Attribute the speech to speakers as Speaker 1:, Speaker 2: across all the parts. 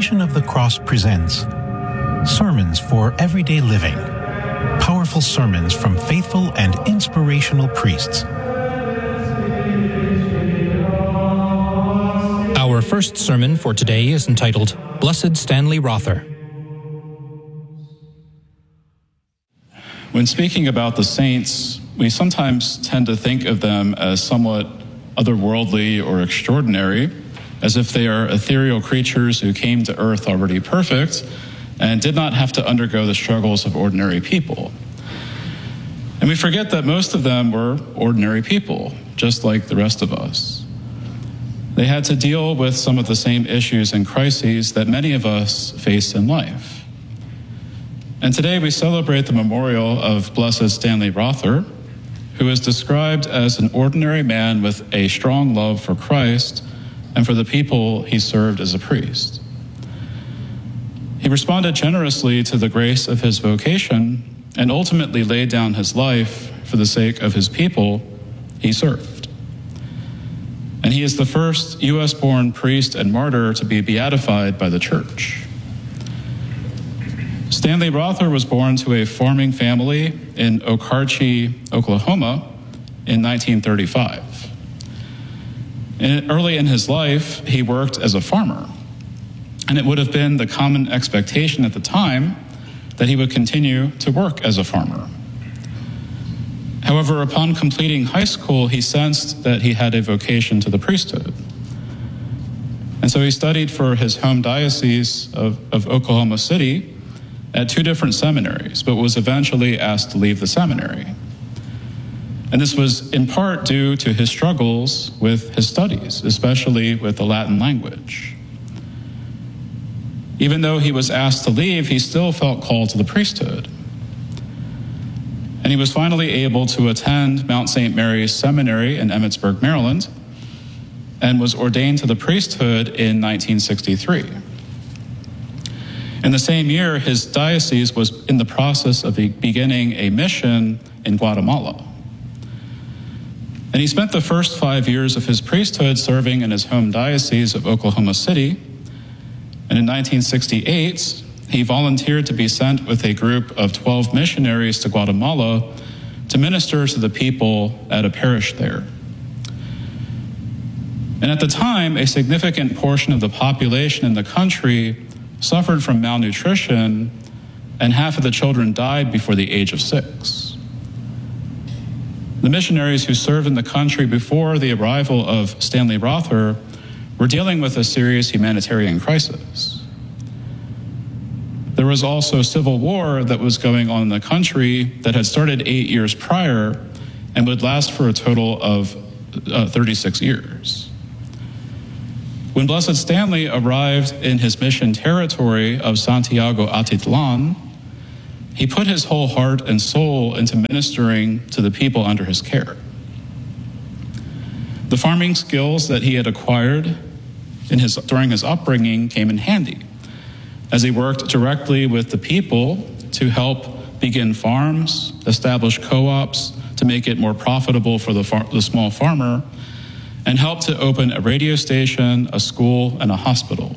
Speaker 1: Passion of the Cross presents Sermons for Everyday Living. Powerful sermons from faithful and inspirational priests.
Speaker 2: Our first sermon for today is entitled, Blessed Stanley Rother.
Speaker 3: When speaking about the saints, we sometimes tend to think of them as somewhat otherworldly or extraordinary, as if they are ethereal creatures who came to earth already perfect and did not have to undergo the struggles of ordinary people. And we forget that most of them were ordinary people, just like the rest of us. They had to deal with some of the same issues and crises that many of us face in life. And today we celebrate the memorial of Blessed Stanley Rother, who is described as an ordinary man with a strong love for Christ and for the people he served as a priest. He responded generously to the grace of his vocation and ultimately laid down his life for the sake of his people he served. And he is the first U.S.-born priest and martyr to be beatified by the Church. Stanley Rother was born to a farming family in Okarche, Oklahoma in 1935. Early in his life, he worked as a farmer, and it would have been the common expectation at the time that he would continue to work as a farmer. However, upon completing high school, he sensed that he had a vocation to the priesthood. And so he studied for his home diocese of Oklahoma City at two different seminaries, but was eventually asked to leave the seminary. And this was in part due to his struggles with his studies, especially with the Latin language. Even though he was asked to leave, he still felt called to the priesthood. And he was finally able to attend Mount St. Mary's Seminary in Emmitsburg, Maryland, and was ordained to the priesthood in 1963. In the same year, his diocese was in the process of beginning a mission in Guatemala. And he spent the first 5 years of his priesthood serving in his home diocese of Oklahoma City. And in 1968, he volunteered to be sent with a group of 12 missionaries to Guatemala to minister to the people at a parish there. And at the time, a significant portion of the population in the country suffered from malnutrition, and half of the children died before the age of 6. The missionaries who served in the country before the arrival of Stanley Rother were dealing with a serious humanitarian crisis. There was also civil war that was going on in the country that had started 8 years prior and would last for a total of 36 years. When Blessed Stanley arrived in his mission territory of Santiago Atitlan, he put his whole heart and soul into ministering to the people under his care. The farming skills that he had acquired during his upbringing came in handy, as he worked directly with the people to help begin farms, establish co-ops to make it more profitable for the small farmer, and helped to open a radio station, a school, and a hospital.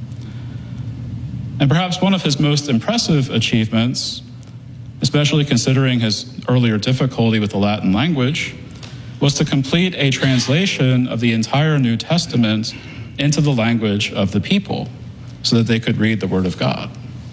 Speaker 3: And perhaps one of his most impressive achievements, especially considering his earlier difficulty with the Latin language, was to complete a translation of the entire New Testament into the language of the people so that they could read the Word of God.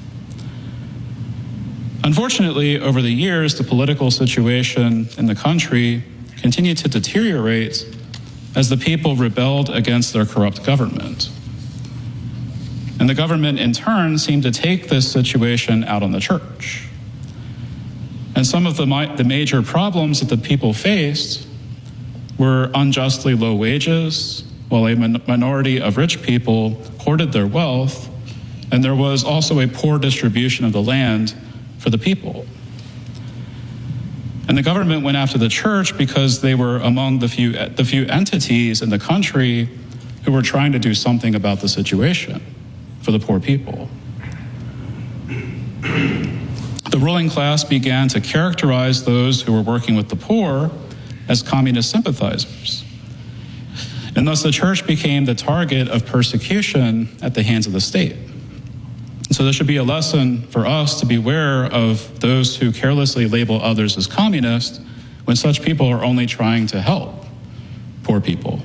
Speaker 3: Unfortunately, over the years, the political situation in the country continued to deteriorate as the people rebelled against their corrupt government. And the government, in turn, seemed to take this situation out on the church. And some of the major problems that the people faced were unjustly low wages, while a minority of rich people hoarded their wealth, and there was also a poor distribution of the land for the people. And the government went after the church because they were among the few entities in the country who were trying to do something about the situation for the poor people. The ruling class began to characterize those who were working with the poor as communist sympathizers. And thus the church became the target of persecution at the hands of the state. So there should be a lesson for us to beware of those who carelessly label others as communist when such people are only trying to help poor people.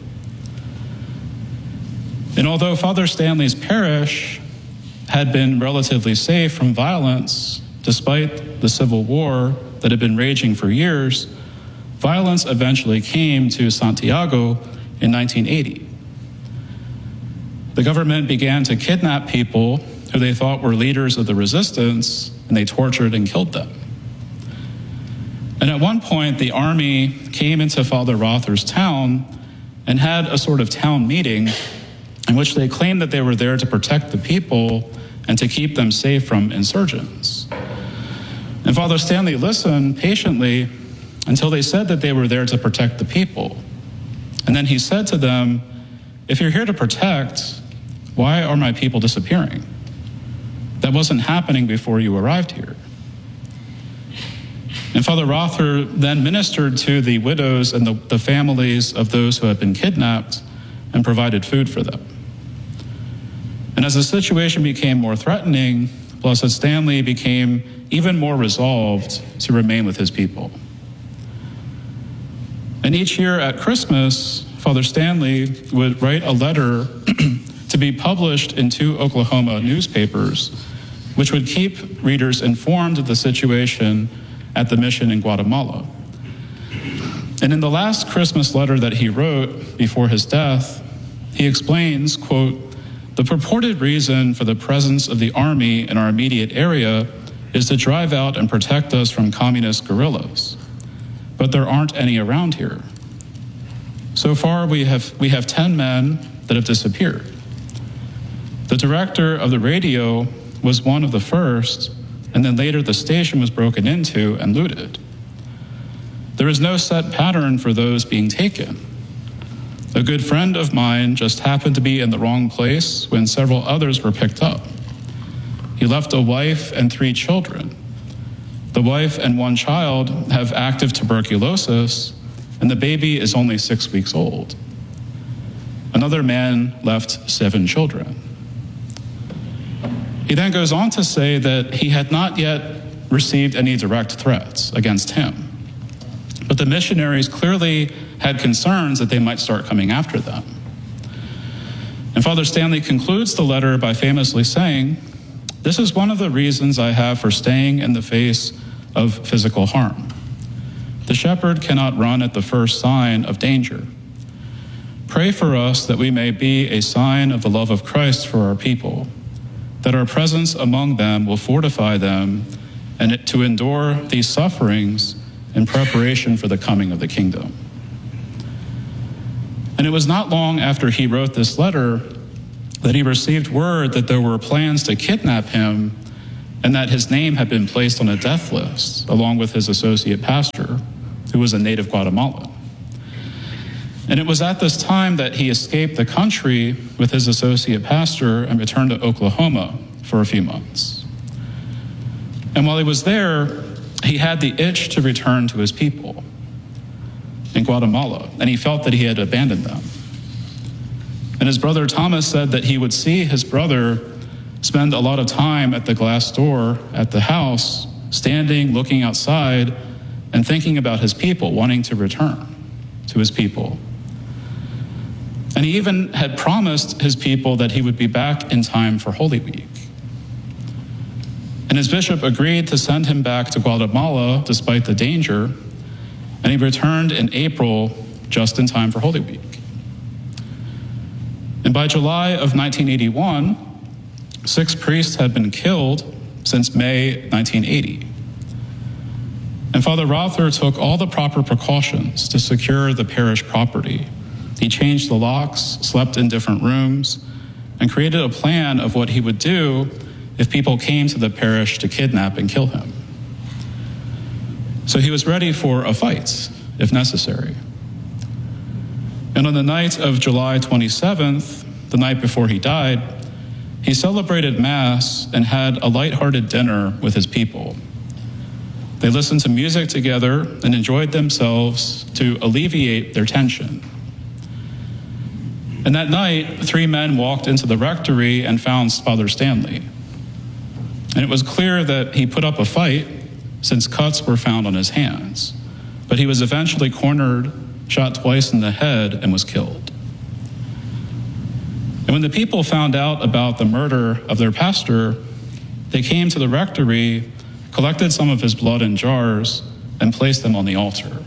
Speaker 3: And although Father Stanley's parish had been relatively safe from violence, despite the civil war that had been raging for years, violence eventually came to Santiago in 1980. The government began to kidnap people who they thought were leaders of the resistance, and they tortured and killed them. And at one point, the army came into Father Rother's town and had a sort of town meeting in which they claimed that they were there to protect the people and to keep them safe from insurgents. And Father Stanley listened patiently until they said that they were there to protect the people. And then he said to them, "If you're here to protect, why are my people disappearing? That wasn't happening before you arrived here." And Father Rother then ministered to the widows and the families of those who had been kidnapped and provided food for them. And as the situation became more threatening, Blessed Stanley became even more resolved to remain with his people. And each year at Christmas, Father Stanley would write a letter to be published in 2 Oklahoma newspapers, which would keep readers informed of the situation at the mission in Guatemala. And in the last Christmas letter that he wrote before his death, he explains, quote, "The purported reason for the presence of the army in our immediate area is to drive out and protect us from communist guerrillas. But there aren't any around here. So far, we have 10 men that have disappeared. The director of the radio was one of the first, and then later the station was broken into and looted. There is no set pattern for those being taken. A good friend of mine just happened to be in the wrong place when several others were picked up. He left a wife and 3 children. The wife and 1 child have active tuberculosis, and the baby is only 6 weeks old. Another man left 7 children." He then goes on to say that he had not yet received any direct threats against him, but the missionaries clearly had concerns that they might start coming after them. And Father Stanley concludes the letter by famously saying, "This is one of the reasons I have for staying in the face of physical harm. The shepherd cannot run at the first sign of danger. Pray for us that we may be a sign of the love of Christ for our people, that our presence among them will fortify them and to endure these sufferings in preparation for the coming of the kingdom." And it was not long after he wrote this letter that he received word that there were plans to kidnap him and that his name had been placed on a death list along with his associate pastor, who was a native Guatemalan. And it was at this time that he escaped the country with his associate pastor and returned to Oklahoma for a few months. And while he was there, he had the itch to return to his people in Guatemala, and he felt that he had abandoned them. And his brother Thomas said that he would see his brother spend a lot of time at the glass door at the house, standing, looking outside, and thinking about his people, wanting to return to his people. And he even had promised his people that he would be back in time for Holy Week. And his bishop agreed to send him back to Guatemala despite the danger, and he returned in April just in time for Holy Week. And by July of 1981, 6 priests had been killed since May 1980. And Father Rother took all the proper precautions to secure the parish property. He changed the locks, slept in different rooms, and created a plan of what he would do if people came to the parish to kidnap and kill him. So he was ready for a fight, if necessary. And on the night of July 27th, the night before he died, he celebrated Mass and had a lighthearted dinner with his people. They listened to music together and enjoyed themselves to alleviate their tension. And that night, 3 men walked into the rectory and found Father Stanley. And it was clear that he put up a fight since cuts were found on his hands. But he was eventually cornered, shot twice in the head, and was killed. And when the people found out about the murder of their pastor, they came to the rectory, collected some of his blood in jars, and placed them on the altar.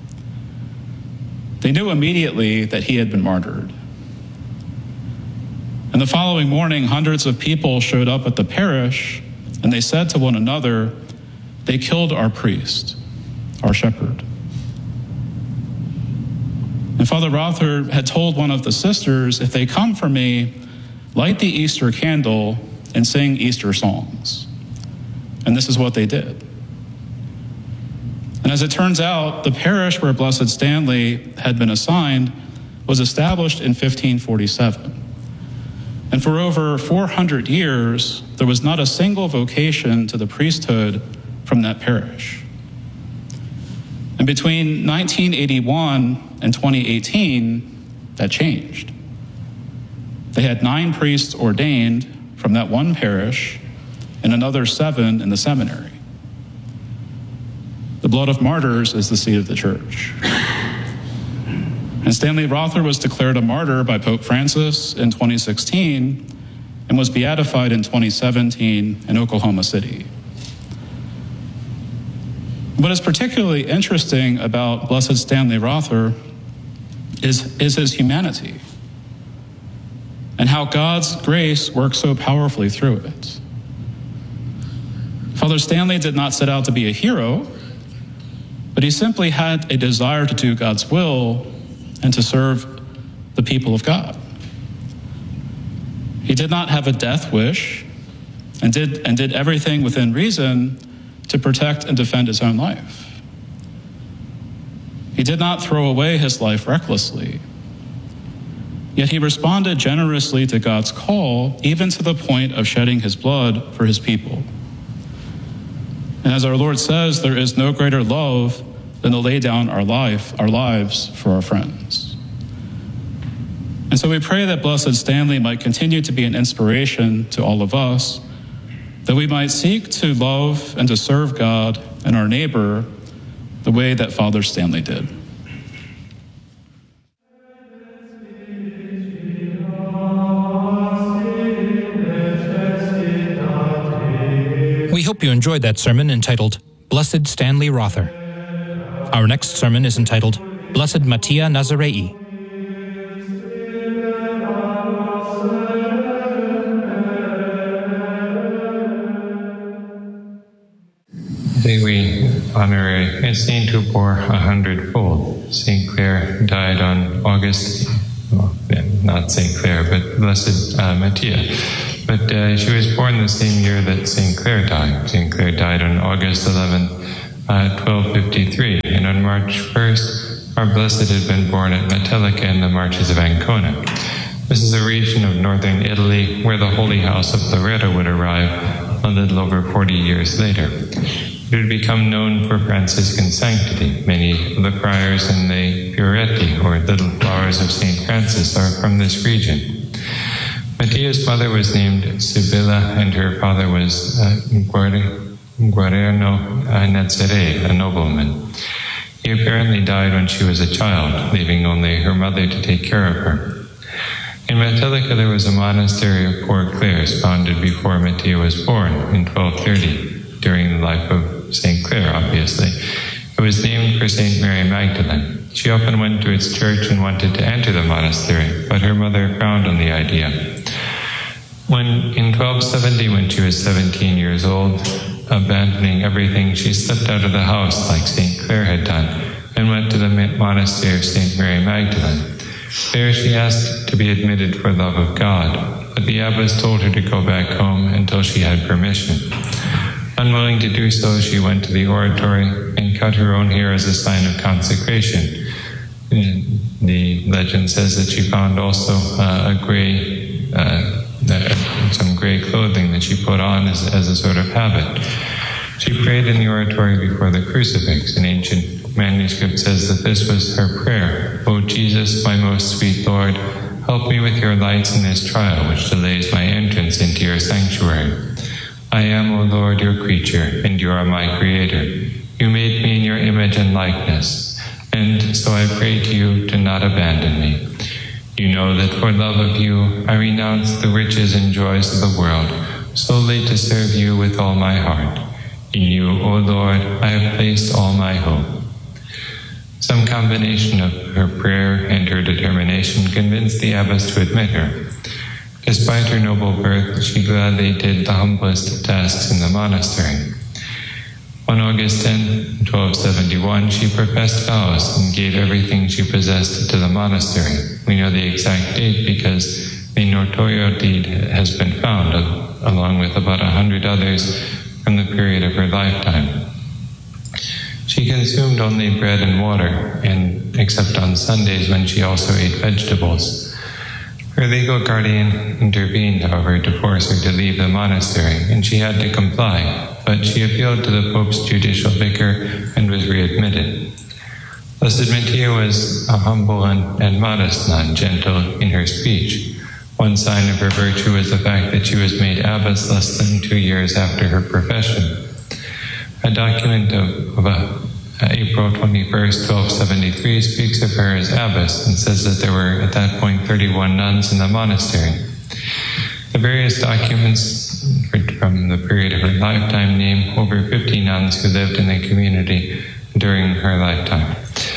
Speaker 3: They knew immediately that he had been martyred. And the following morning, hundreds of people showed up at the parish, and they said to one another, "They killed our priest, our shepherd." And Father Rother had told one of the sisters, "If they come for me, light the Easter candle and sing Easter songs." And this is what they did. And as it turns out, the parish where Blessed Stanley had been assigned was established in 1547. And for over 400 years, there was not a single vocation to the priesthood from that parish. And between 1981 and 2018, that changed. They had 9 priests ordained from that one parish and another 7 in the seminary. The blood of martyrs is the seed of the church. And Stanley Rother was declared a martyr by Pope Francis in 2016 and was beatified in 2017 in Oklahoma City. What is particularly interesting about Blessed Stanley Rother is his humanity and how God's grace works so powerfully through it. Father Stanley did not set out to be a hero, but he simply had a desire to do God's will and to serve the people of God. He did not have a death wish and did everything within reason to protect and defend his own life. He did not throw away his life recklessly. Yet he responded generously to God's call, even to the point of shedding his blood for his people. And as our Lord says, there is no greater love than to lay down our lives for our friends. And so we pray that Blessed Stanley might continue to be an inspiration to all of us, that we might seek to love and to serve God and our neighbor the way that Father Stanley did.
Speaker 2: We hope you enjoyed that sermon entitled Blessed Stanley Rother. Our next sermon is entitled Blessed Mattia Nazarei.
Speaker 4: Today we honor a saint who bore 100-fold. St. Clare died on not St. Clare, but Blessed Mattia. But she was born the same year that St. Clare died. St. Clare died on August 11th, 1253. And on March 1st, our Blessed had been born at Metellica in the Marches of Ancona. This is a region of northern Italy where the Holy House of Loreto would arrive a little over 40 years later. It would become known for Franciscan sanctity. Many of the friars in the Fioretti, or Little Flowers of St. Francis, are from this region. Mattia's mother was named Sibylla, and her father was Guareno Nazarei, a nobleman. He apparently died when she was a child, leaving only her mother to take care of her. In Metellica there was a monastery of Poor Clares, founded before Mattia was born in 1230, during the life of St. Clare, obviously. It was named for St. Mary Magdalene. She often went to its church and wanted to enter the monastery, but her mother frowned on the idea. In 1270, when she was 17 years old, abandoning everything, she slipped out of the house like St. Clare had done and went to the monastery of St. Mary Magdalene. There she asked to be admitted for love of God, but the abbess told her to go back home until she had permission. Unwilling to do so, she went to the oratory and cut her own hair as a sign of consecration. And the legend says that she found also some gray clothing that she put on as a sort of habit. She prayed in the oratory before the crucifix. An ancient manuscript says that this was her prayer: "O Jesus, my most sweet Lord, help me with your lights in this trial which delays my entrance into your sanctuary. I am, O Lord, your creature, and you are my creator. You made me in your image and likeness, and so I pray to you to not abandon me. You know that for love of you, I renounce the riches and joys of the world, solely to serve you with all my heart. In you, O Lord, I have placed all my hope. Some combination of her prayer and her determination convinced the abbess to admit her. Despite her noble birth, she gladly did the humblest tasks in the monastery. On August 10, 1271, she professed vows and gave everything she possessed to the monastery. We know the exact date because the notarial deed has been found, along with about 100 others from the period of her lifetime. She consumed only bread and water, and except on Sundays when she also ate vegetables. Her legal guardian intervened, however, to force her to leave the monastery, and she had to comply, but she appealed to the Pope's judicial vicar and was readmitted. Blessed Mattia was a humble and modest nun, gentle in her speech. One sign of her virtue was the fact that she was made abbess less than 2 years after her profession. A document of April 21st, 1273 speaks of her as abbess and says that there were at that point 31 nuns in the monastery. The various documents from the period of her lifetime name over 50 nuns who lived in the community during her lifetime.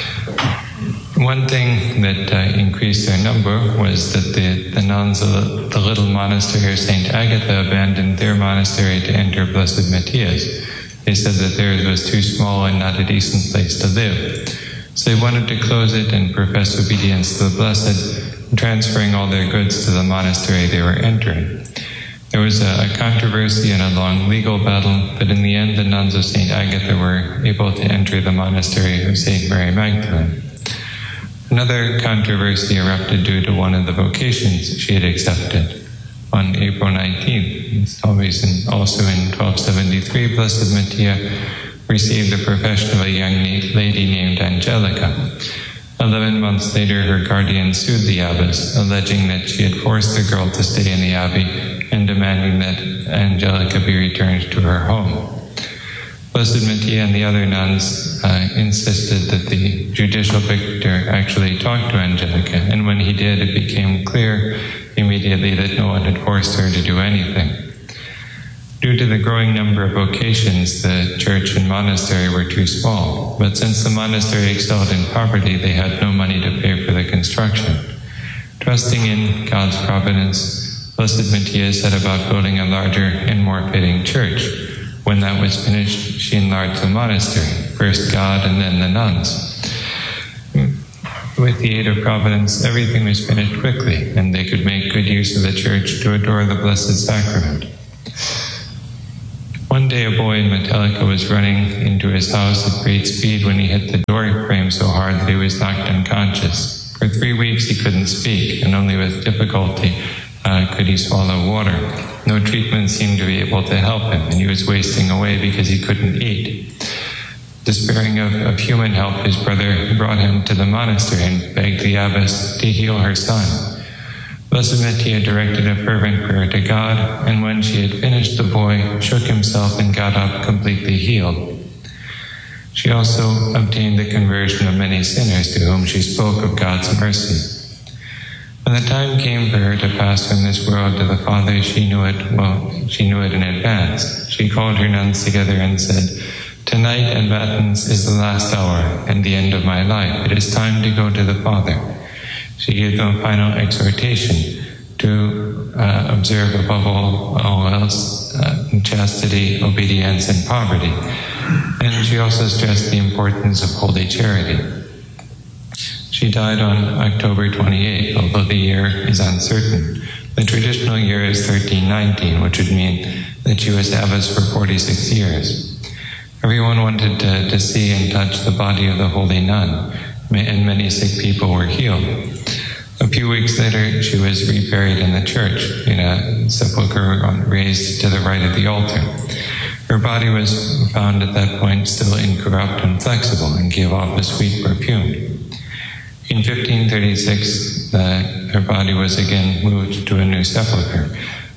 Speaker 4: One thing that increased their number was that the nuns of the little monastery of St. Agatha abandoned their monastery to enter Blessed Matthias. They said that theirs was too small and not a decent place to live. So they wanted to close it and profess obedience to the Blessed, transferring all their goods to the monastery they were entering. There was a controversy and a long legal battle, but in the end the nuns of St. Agatha were able to enter the monastery of St. Mary Magdalene. Another controversy erupted due to one of the vocations she had accepted. On April 19th, also in 1273, Blessed Mattia received the profession of a young lady named Angelica. 11 months later, her guardian sued the abbess, alleging that she had forced the girl to stay in the abbey and demanding that Angelica be returned to her home. Blessed Mattia and the other nuns insisted that the judicial victor actually talk to Angelica, and when he did, it became clear immediately that no one had forced her to do anything. Due to the growing number of vocations, the church and monastery were too small, but since the monastery excelled in poverty, they had no money to pay for the construction. Trusting in God's providence, Blessed Mattia set about building a larger and more fitting church. When that was finished, she enlarged the monastery, first God and then the nuns. With the aid of Providence, everything was finished quickly, and they could make good use of the church to adore the Blessed Sacrament. One day a boy in Metallica was running into his house at great speed when he hit the door frame so hard that he was knocked unconscious. For 3 weeks he couldn't speak, and only with difficulty could he swallow water. No treatment seemed to be able to help him, and he was wasting away because he couldn't eat. Despairing of human help, his brother brought him to the monastery and begged the abbess to heal her son. Blessed Mattia directed a fervent prayer to God, and when she had finished, the boy shook himself and got up completely healed. She also obtained the conversion of many sinners to whom she spoke of God's mercy. When the time came for her to pass from this world to the Father, she knew it in advance. She called her nuns together and said, "Tonight at Matins is the last hour and the end of my life. It is time to go to the Father." She gave them a final exhortation to observe above all else chastity, obedience, and poverty. And she also stressed the importance of holy charity. She died on October 28th, although the year is uncertain. The traditional year is 1319, which would mean that she was abbess for 46 years. Everyone wanted to see and touch the body of the holy nun, and many sick people were healed. A few weeks later, she was reburied in the church, in a sepulchre raised to the right of the altar. Her body was found at that point still incorrupt and flexible, and gave off a sweet perfume. In 1536, her body was again moved to a new sepulchre,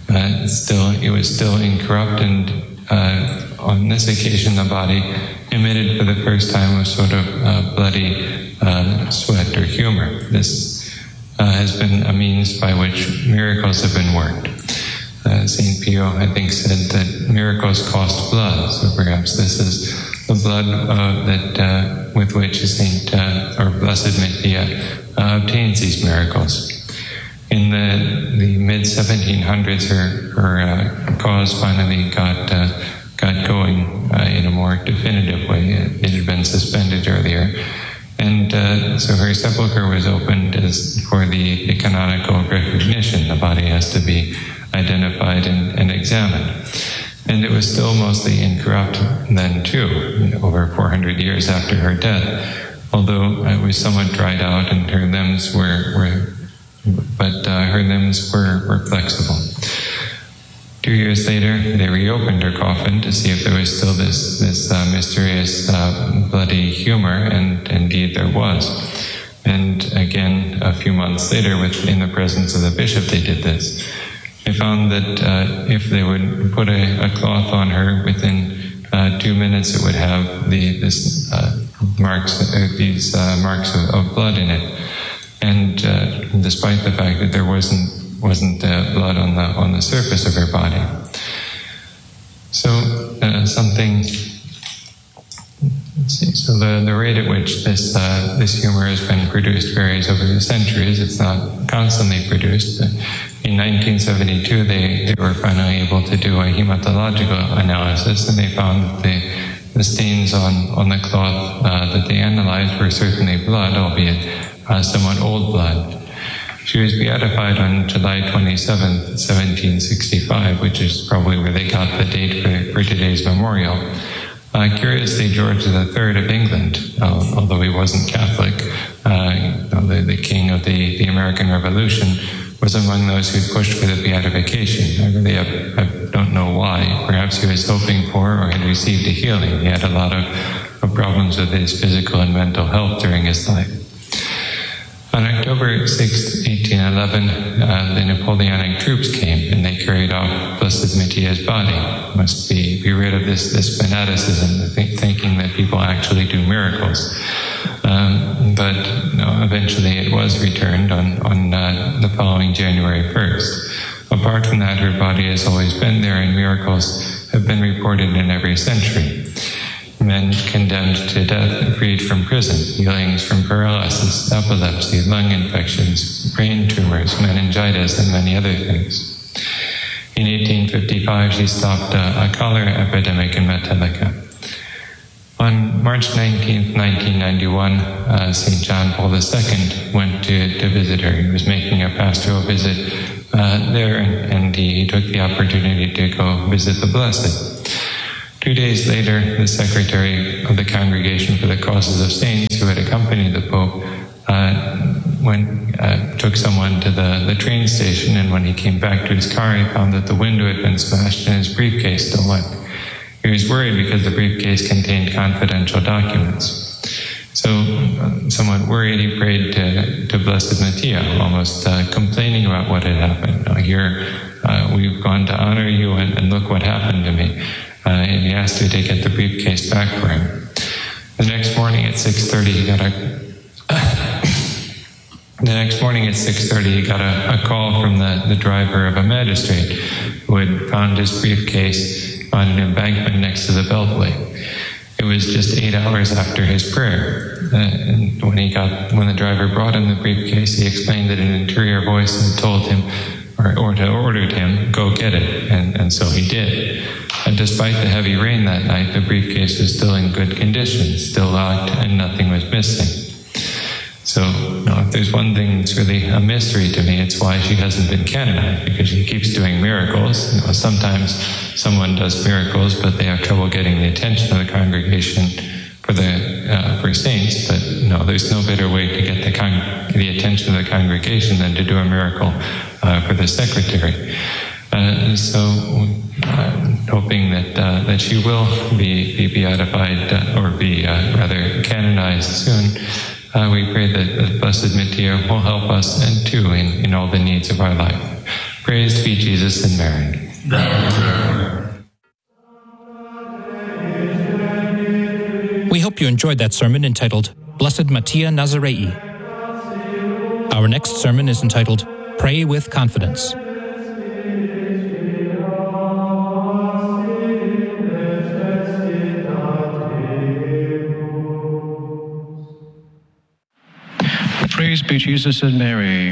Speaker 4: It was still incorrupt, and on this occasion the body emitted for the first time a sort of bloody sweat or humor. This has been a means by which miracles have been worked. St. Pio, I think, said that miracles cost blood, so perhaps this is the blood with which Saint or Blessed Mattia obtains these miracles. In the mid-1700s, her cause finally got going in a more definitive way. It had been suspended earlier. And so her sepulchre was opened for the canonical recognition. The body has to be identified and examined. And it was still mostly incorrupt then too, over 400 years after her death, although it was somewhat dried out and her limbs were flexible. 2 years later, they reopened her coffin to see if there was still this mysterious bloody humor, and indeed there was. And again, a few months later, in the presence of the bishop, they did this. They found that if they would put a cloth on her, within 2 minutes it would have these marks of blood in it. And despite the fact that there wasn't blood on the surface of her body. So So the rate at which this humor has been produced varies over the centuries. It's not constantly produced. But in 1972, they were finally able to do a hematological analysis, and they found that the stains on the cloth that they analyzed were certainly blood, albeit somewhat old blood. She was beatified on July 27th, 1765, which is probably where they got the date for today's memorial. Curiously, George III of England, although he wasn't Catholic, the king of the American Revolution, was among those who pushed for the beatification. I don't know why. Perhaps he was hoping for or had received a healing. He had a lot of problems with his physical and mental health during his life. On October 6, 1811, the Napoleonic troops came and they carried off Blessed Mattia's body. Must be rid of this fanaticism, thinking that people actually do miracles. But no, eventually it was returned on the following January 1st. Apart from that, her body has always been there, and miracles have been reported in every century. Men condemned to death, freed from prison, healings from paralysis, epilepsy, lung infections, brain tumors, meningitis, and many other things. In 1855, she stopped a cholera epidemic in Metellica. On March 19, 1991, St. John Paul II went to visit her. He was making a pastoral visit there, and he took the opportunity to go visit the Blessed. 2 days later, the secretary of the Congregation for the Causes of Saints, who had accompanied the Pope, took someone to the train station, and when he came back to his car, he found that the window had been smashed and his briefcase still went. He was worried because the briefcase contained confidential documents. So, somewhat worried, he prayed to Blessed Mattia, almost complaining about what had happened. Here, we've gone to honor you, and look what happened to me. And he asked her to get the briefcase back for him. The next morning at 6:30, he got a call from the driver of a magistrate who had found his briefcase on an embankment next to the Beltway. It was just 8 hours after his prayer. And when the driver brought him the briefcase, he explained that an interior voice had told him, or ordered him, go get it, and so he did. And despite the heavy rain that night, the briefcase was still in good condition, still locked, and nothing was missing. So, if there's one thing that's really a mystery to me, it's why she hasn't been canonized, because she keeps doing miracles. Sometimes someone does miracles, but they have trouble getting the attention of the congregation for saints. But there's no better way to get the attention of the congregation than to do a miracle for the secretary. So, hoping that she will be beatified or be rather canonized soon. We pray that Blessed Mattia will help us and too in all the needs of our life. Praised be Jesus and Mary.
Speaker 2: We hope you enjoyed that sermon entitled Blessed Mattia Nazarei. Our next sermon is entitled Pray with Confidence.
Speaker 5: Praise be Jesus and Mary.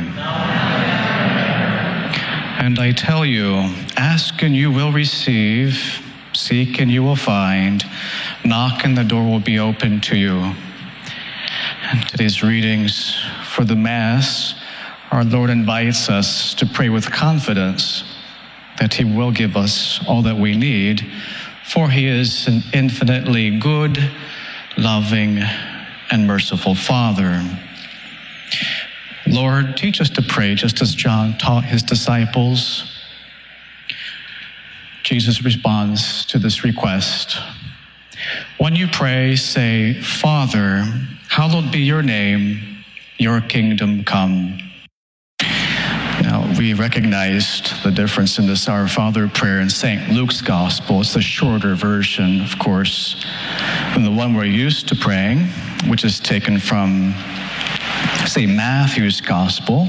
Speaker 5: And I tell you, ask and you will receive, seek and you will find, knock and the door will be opened to you. And today's readings for the Mass, our Lord invites us to pray with confidence that He will give us all that we need, for He is an infinitely good, loving, and merciful Father. Lord, teach us to pray just as John taught his disciples. Jesus responds to this request. When you pray, say, Father, hallowed be your name, your kingdom come. Now, we recognized the difference in this Our Father prayer in St. Luke's Gospel. It's the shorter version, of course, than the one we're used to praying, which is taken from St. Matthew's Gospel.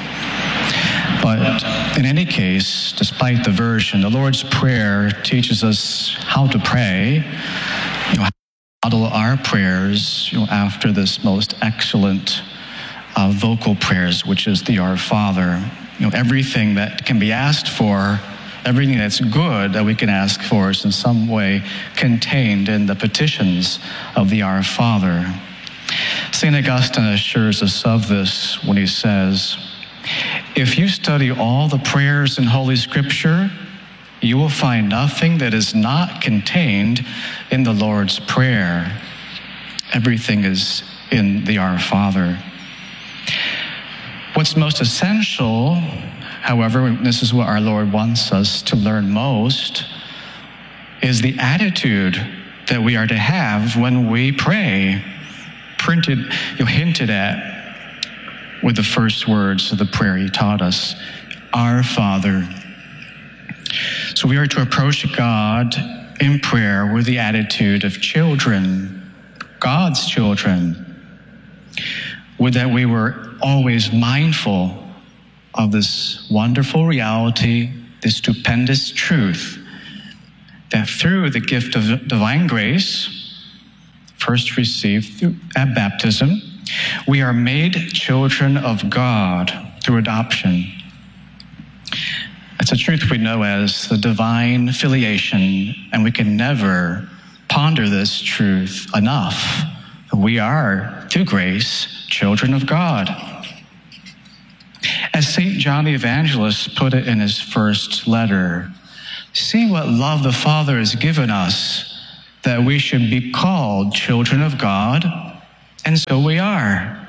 Speaker 5: But in any case, despite the version, the Lord's Prayer teaches us how to pray, how to model our prayers after this most excellent vocal prayers, which is the Our Father. Everything that can be asked for, everything that's good that we can ask for is in some way contained in the petitions of the Our Father. St. Augustine assures us of this when he says, if you study all the prayers in Holy Scripture, you will find nothing that is not contained in the Lord's Prayer. Everything is in the Our Father. What's most essential, however, this is what our Lord wants us to learn most, is the attitude that we are to have when we pray. Hinted at with the first words of the prayer He taught us, Our Father. So we are to approach God in prayer with the attitude of children, God's children, with that we were always mindful of this wonderful reality, this stupendous truth, that through the gift of divine grace, first received at baptism, we are made children of God through adoption. It's a truth we know as the divine filiation, and we can never ponder this truth enough. We are, through grace, children of God. As St. John the Evangelist put it in his first letter, see what love the Father has given us, that we should be called children of God, and so we are.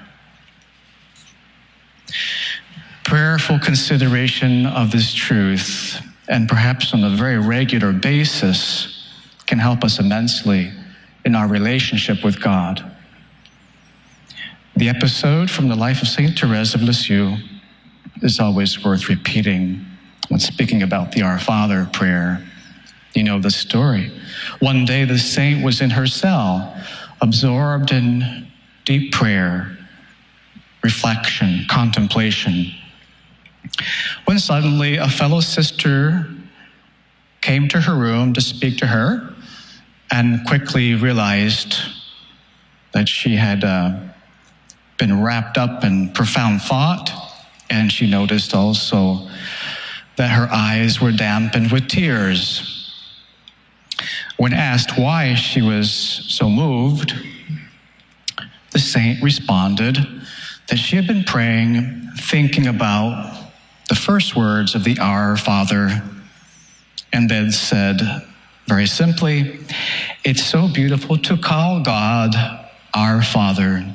Speaker 5: Prayerful consideration of this truth, and perhaps on a very regular basis, can help us immensely in our relationship with God. The episode from the life of St. Therese of Lisieux is always worth repeating when speaking about the Our Father prayer. You know the story. One day the saint was in her cell, absorbed in deep prayer, reflection, contemplation, when suddenly a fellow sister came to her room to speak to her and quickly realized that she had been wrapped up in profound thought, and she noticed also that her eyes were dampened with tears. When asked why she was so moved, the saint responded that she had been praying, thinking about the first words of the Our Father, and then said very simply, it's so beautiful to call God our Father.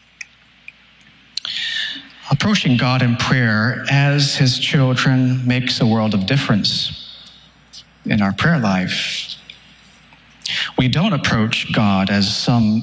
Speaker 5: Approaching God in prayer as His children makes a world of difference in our prayer life. We don't approach God as some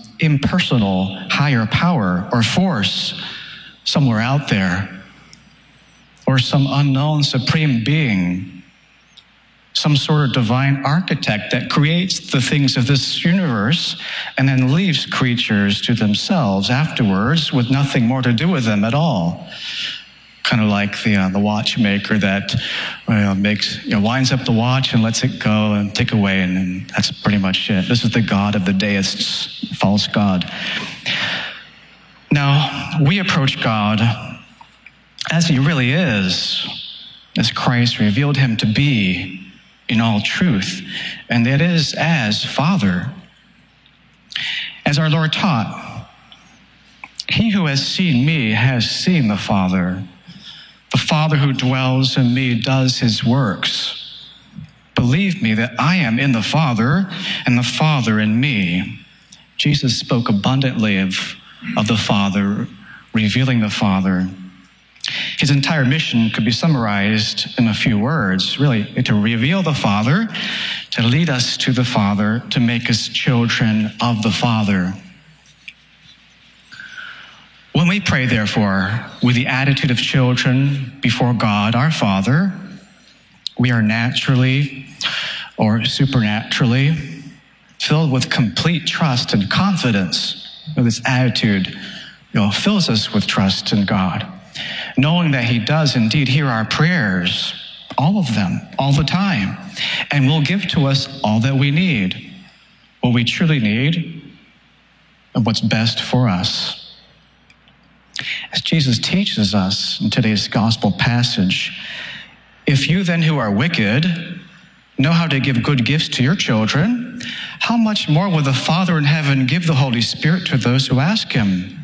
Speaker 5: impersonal higher power or force somewhere out there. or some unknown supreme being, some sort of divine architect that creates the things of this universe and then leaves creatures to themselves afterwards with nothing more to do with them at all. Kind of like the watchmaker that winds up the watch and lets it go and tick away, and that's pretty much it. This is the God of the deists, false God. Now, we approach God as he really is, as Christ revealed him to be in all truth, and that is as Father. As our Lord taught, he who has seen me has seen the Father. The Father who dwells in me does his works. Believe me that I am in the Father and the Father in me. Jesus spoke abundantly of the Father, revealing the Father. His entire mission could be summarized in a few words, really, to reveal the Father, to lead us to the Father, to make us children of the Father. When we pray, therefore, with the attitude of children before God, our Father, we are naturally or supernaturally filled with complete trust and confidence. This attitude fills us with trust in God, knowing that he does indeed hear our prayers, all of them, all the time, and will give to us all that we need, what we truly need, and what's best for us. As Jesus teaches us in today's gospel passage, if you then who are wicked know how to give good gifts to your children, how much more will the Father in heaven give the Holy Spirit to those who ask him?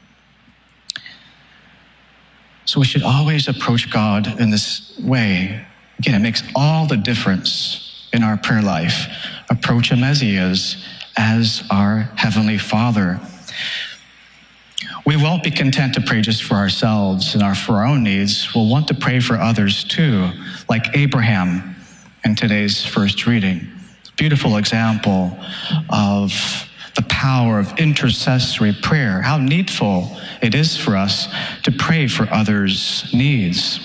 Speaker 5: So we should always approach God in this way. Again, it makes all the difference in our prayer life. Approach him as he is, as our Heavenly Father. We won't be content to pray just for ourselves and for our own needs. We'll want to pray for others too, like Abraham in today's first reading. Beautiful example of the power of intercessory prayer, how needful it is for us to pray for others' needs.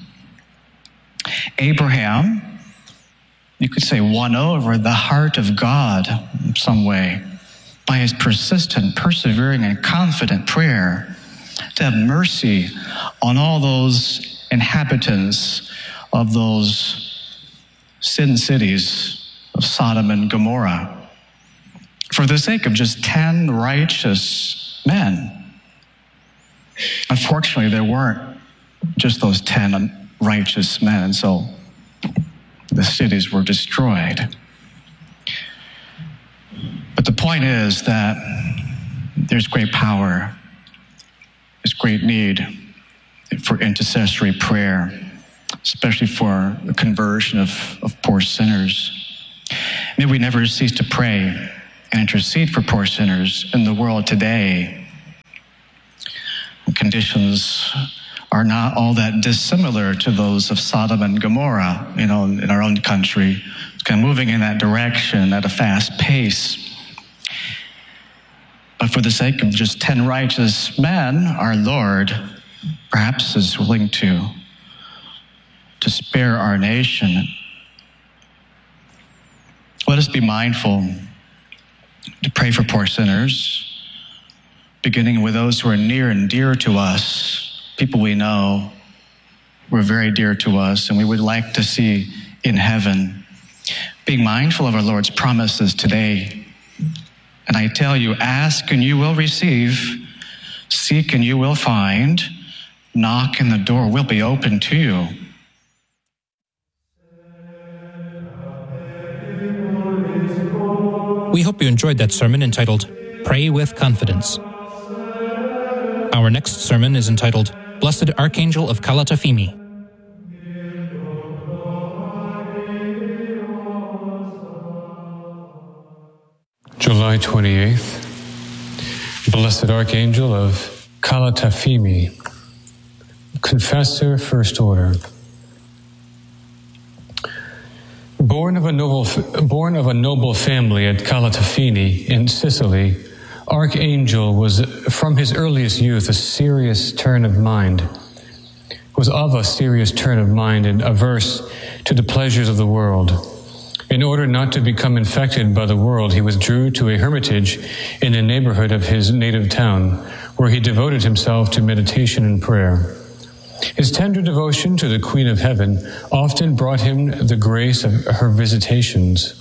Speaker 5: Abraham, you could say, won over the heart of God in some way by his persistent, persevering, and confident prayer to have mercy on all those inhabitants of those sin cities of Sodom and Gomorrah, for the sake of just 10 righteous men. Unfortunately, there weren't just those 10 righteous men, and so the cities were destroyed. But the point is that there's great power, there's great need for intercessory prayer, especially for the conversion of poor sinners. May we never cease to pray and intercede for poor sinners in the world today. Conditions are not all that dissimilar to those of Sodom and Gomorrah, in our own country. It's kind of moving in that direction at a fast pace. But for the sake of just 10 righteous men, our Lord perhaps is willing to spare our nation. Let us be mindful to pray for poor sinners, beginning with those who are near and dear to us, people we know who are very dear to us and we would like to see in heaven. Being mindful of our Lord's promises today. And I tell you, ask and you will receive, seek and you will find, knock and the door will be open to you.
Speaker 2: We hope you enjoyed that sermon entitled, Pray with Confidence. Our next sermon is entitled, Blessed Archangel of Calatafimi.
Speaker 6: July 28th, Blessed Archangel of Calatafimi, Confessor, First Order. Born of a noble family at Calatafimi in Sicily, Archangel was from his earliest youth a serious turn of mind. was of a serious turn of mind and averse to the pleasures of the world. In order not to become infected by the world, he withdrew to a hermitage in the neighborhood of his native town, where he devoted himself to meditation and prayer. His tender devotion to the Queen of Heaven often brought him the grace of her visitations.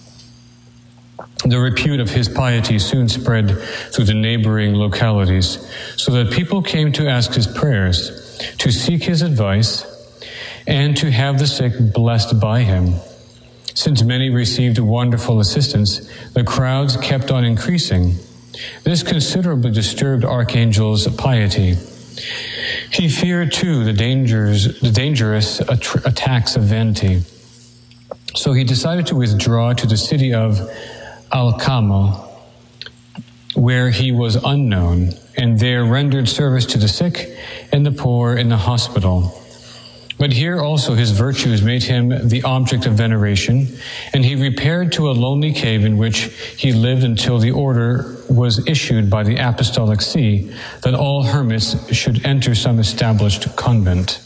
Speaker 6: The repute of his piety soon spread through the neighboring localities, so that people came to ask his prayers, to seek his advice, and to have the sick blessed by him. Since many received wonderful assistance, the crowds kept on increasing. This considerably disturbed Archangel's piety. He feared, too, the dangerous attacks of vanity. So he decided to withdraw to the city of Alcamo, where he was unknown, and there rendered service to the sick and the poor in the hospital. But here also his virtues made him the object of veneration, and he repaired to a lonely cave in which he lived until the order was issued by the Apostolic See that all hermits should enter some established convent.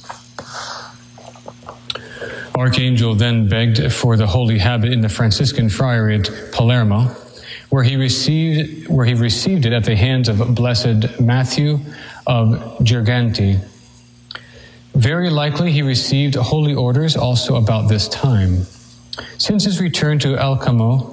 Speaker 6: Archangel then begged for the holy habit in the Franciscan friary at Palermo, where he received it at the hands of Blessed Matthew of Girgenti. Very likely he received holy orders also about this time. Since his return to Alcamo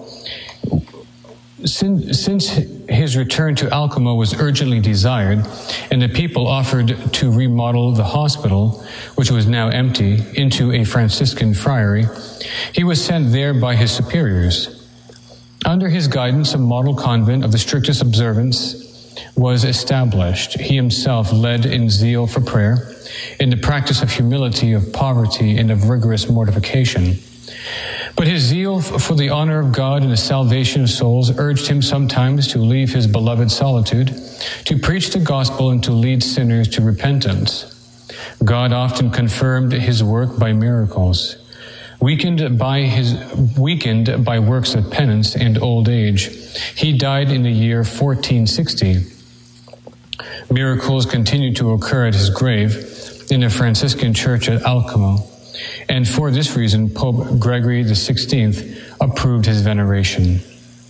Speaker 6: was urgently desired, and the people offered to remodel the hospital, which was now empty, into a Franciscan friary, he was sent there by his superiors. Under his guidance, a model convent of the strictest observance was established. He himself led in zeal for prayer, in the practice of humility, of poverty, and of rigorous mortification. But his zeal for the honor of God and the salvation of souls urged him sometimes to leave his beloved solitude, to preach the gospel, and to lead sinners to repentance. God often confirmed his work by miracles. Weakened by works of penance and old age, he died in the year 1460. Miracles continued to occur at his grave in the Franciscan church at Alcamo, and for this reason Pope Gregory XVI approved his veneration.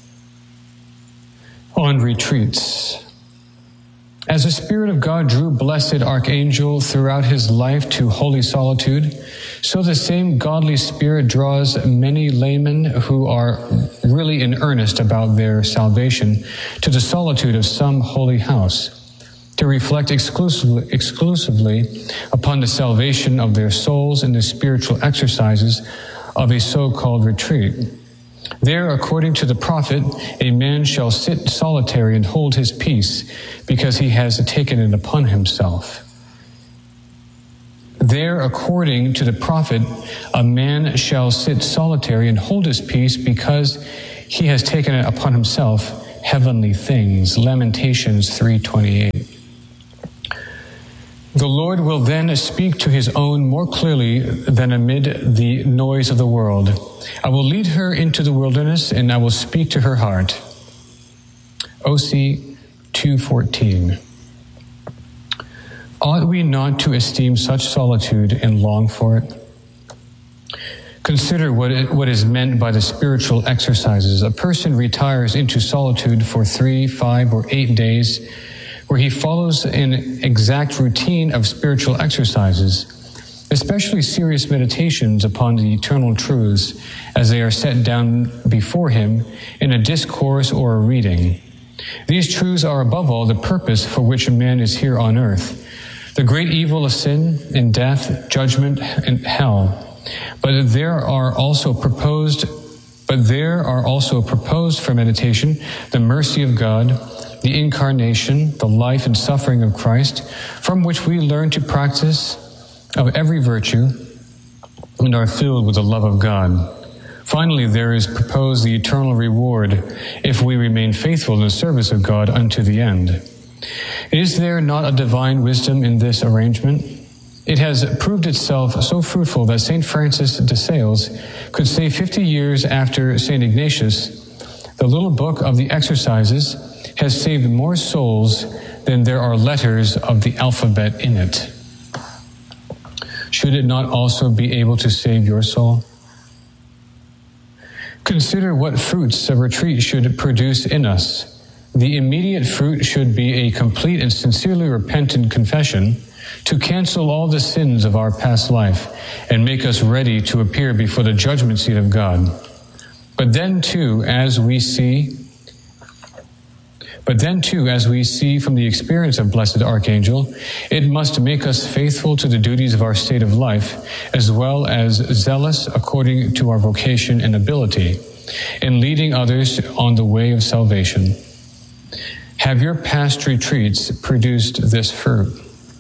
Speaker 6: On retreats. As the Spirit of God drew Blessed Archangel throughout his life to holy solitude, so the same godly Spirit draws many laymen who are really in earnest about their salvation to the solitude of some holy house, to reflect exclusively upon the salvation of their souls in the spiritual exercises of a so-called retreat. There, according to the prophet, a man shall sit solitary and hold his peace, because he has taken it upon himself. There, according to the prophet, a man shall sit solitary and hold his peace, because he has taken it upon himself heavenly things. Lamentations 3:28. The Lord will then speak to his own more clearly than amid the noise of the world. I will lead her into the wilderness, and I will speak to her heart. OC 2:14. Ought we not to esteem such solitude and long for it? Consider what is meant by the spiritual exercises. A person retires into solitude for 3, 5, or 8 days, where he follows an exact routine of spiritual exercises, especially serious meditations upon the eternal truths as they are set down before him in a discourse or a reading. These truths are above all the purpose for which a man is here on earth, the great evil of sin and death, judgment and hell. But there are also proposed for meditation the mercy of God, the incarnation, the life and suffering of Christ, from which we learn to practice of every virtue and are filled with the love of God. Finally, there is proposed the eternal reward if we remain faithful in the service of God unto the end. Is there not a divine wisdom in this arrangement? It has proved itself so fruitful that St. Francis de Sales could say 50 years after St. Ignatius, the little book of the exercises has saved more souls than there are letters of the alphabet in it. should it not also be able to save your soul? Consider what fruits a retreat should produce in us. The immediate fruit should be a complete and sincerely repentant confession to cancel all the sins of our past life and make us ready to appear before the judgment seat of God. But then too, as we see from the experience of Blessed Archangel, it must make us faithful to the duties of our state of life, as well as zealous according to our vocation and ability, in leading others on the way of salvation. Have your past retreats produced this fruit?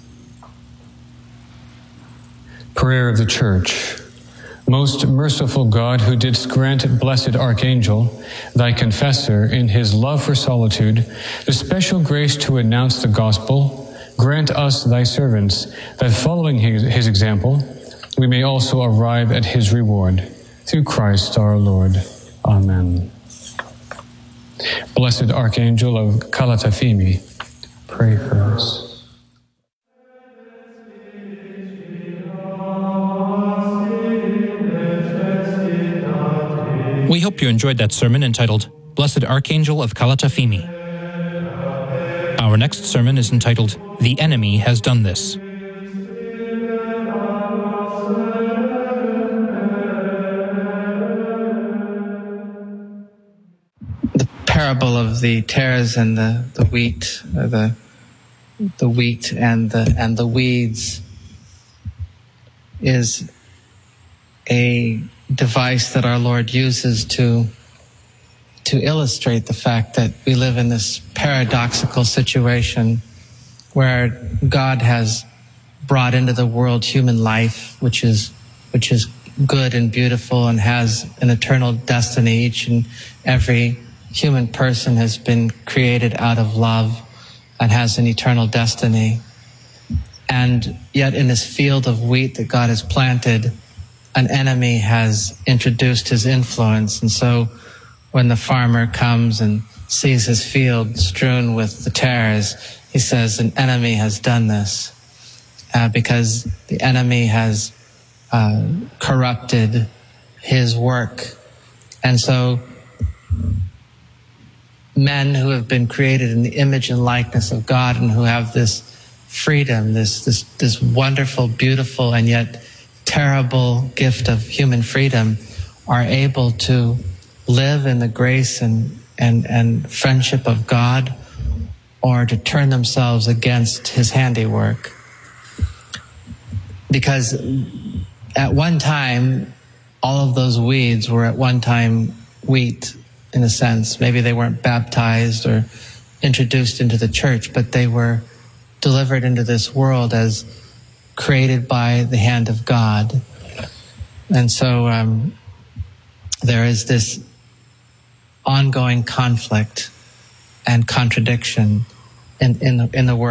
Speaker 6: Prayer of the Church. Most merciful God, who didst grant Blessed Archangel, thy confessor, in his love for solitude, the special grace to announce the gospel, grant us, thy servants, that following his example, we may also arrive at his reward. Through Christ our Lord. Amen. Blessed Archangel of Calatafimi, pray for us.
Speaker 2: We hope you enjoyed that sermon entitled, Blessed Archangel of Calatafimi. Our next sermon is entitled, The Enemy Has Done This.
Speaker 7: The parable of the tares and the wheat, or the wheat and the weeds, is a device that our Lord uses to illustrate the fact that we live in this paradoxical situation where God has brought into the world human life, which is good and beautiful and has an eternal destiny. Each and every human person has been created out of love and has an eternal destiny. And yet in this field of wheat that God has planted, an enemy has introduced his influence. And so when the farmer comes and sees his field strewn with the tares, he says, an enemy has done this, because the enemy has corrupted his work. And so men who have been created in the image and likeness of God and who have this freedom, this wonderful, beautiful, and yet terrible gift of human freedom, are able to live in the grace and friendship of God, or to turn themselves against his handiwork. Because at one time, all of those weeds were at one time wheat, in a sense. Maybe they weren't baptized or introduced into the church, but they were delivered into this world as created by the hand of God. And so there is this ongoing conflict and contradiction in the world.